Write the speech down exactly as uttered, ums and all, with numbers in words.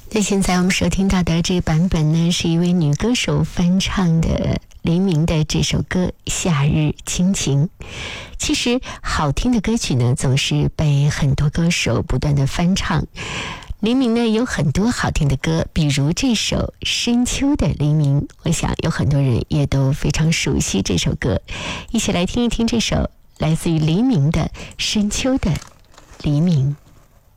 那现在我们收听到的这个版本呢，是一位女歌手翻唱的黎明的这首歌《夏日亲情》。其实好听的歌曲呢，总是被很多歌手不断的翻唱。黎明呢有很多好听的歌，比如这首《深秋的黎明》，我想有很多人也都非常熟悉这首歌。一起来听一听这首来自于黎明的《深秋的黎明》。